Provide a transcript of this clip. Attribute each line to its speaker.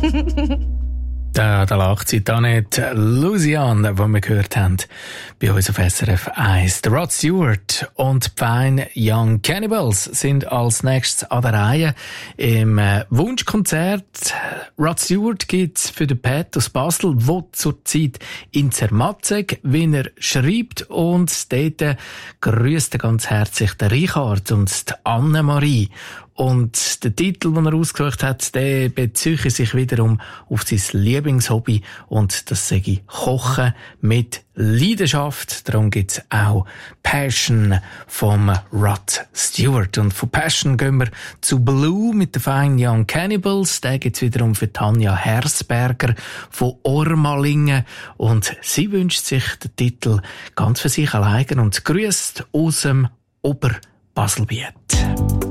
Speaker 1: Da lacht sie da nicht. Lucian, die wir gehört haben, bei uns auf SRF 1. Der Rod Stewart und die Fine Young Cannibals sind als nächstes an der Reihe im Wunschkonzert. Rod Stewart gibt's für den Pat aus Basel, wo zurzeit in Zermatt, wie er schreibt. Und dort grüßt er ganz herzlich den Richard und die Annemarie. Und der Titel, den er ausgesucht hat, der bezieht sich wiederum auf sein Lieblingshobby. Und das sage ich Kochen mit Leidenschaft. Darum gibt's auch Passion vom Rod Stewart. Und von Passion gehen wir zu Blue mit den Fine Young Cannibals. Der gibt's wiederum für Tanja Hersberger von Ormalingen. Und sie wünscht sich den Titel ganz für sich allein und grüßt aus dem Oberbaselbiet.